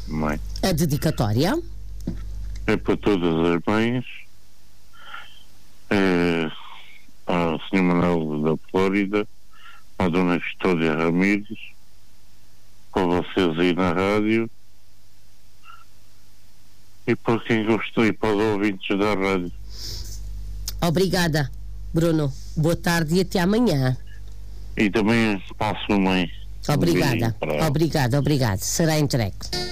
mãe. A dedicatória? É para todas as mães, ao Sr. Manuel da Flórida, à Dona Vitória Ramírez, para vocês aí na rádio e para quem gostou e para os ouvintes da rádio. Obrigada, Bruno. Boa tarde e até amanhã. E também passo, mãe. Obrigada. Obrigado. Será entregue.